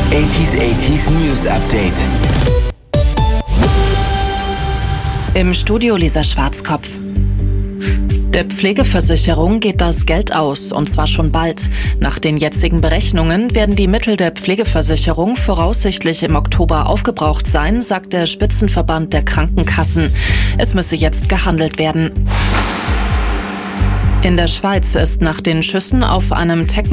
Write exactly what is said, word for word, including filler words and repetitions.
achtziger achtziger News Update. Im Studio Lisa Schwarzkopf. Der Pflegeversicherung geht das Geld aus, und zwar schon bald. Nach den jetzigen Berechnungen werden die Mittel der Pflegeversicherung voraussichtlich im Oktober aufgebraucht sein, sagt der Spitzenverband der Krankenkassen. Es müsse jetzt gehandelt werden. In der Schweiz ist nach den Schüssen auf einem Techno